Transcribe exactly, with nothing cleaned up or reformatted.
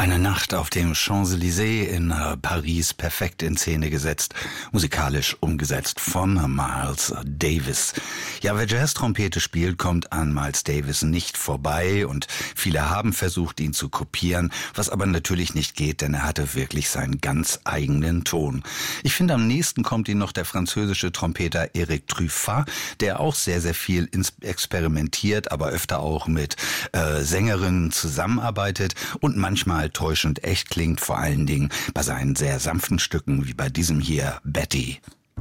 Eine Nacht auf dem Champs-Élysées in äh, Paris, perfekt in Szene gesetzt, musikalisch umgesetzt von Miles Davis. Ja, wer Jazz-Trompete spielt, kommt an Miles Davis nicht vorbei und viele haben versucht, ihn zu kopieren, was aber natürlich nicht geht, denn er hatte wirklich seinen ganz eigenen Ton. Ich finde, am nächsten kommt ihm noch der französische Trompeter Eric Truffat, der auch sehr, sehr viel experimentiert, aber öfter auch mit äh, Sängerinnen zusammenarbeitet und manchmal täuschend echt klingt, vor allen Dingen bei seinen sehr sanften Stücken, wie bei diesem hier, Betty.